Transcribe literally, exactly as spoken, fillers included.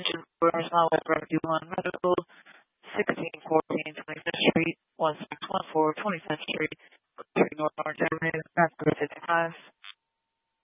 Attention for Personnel with Rescue one Medical, sixteen fourteen twenty-fifth Street, one six one four twenty-fifth Street, North Orange Avenue, Massachusetts, fifty-five.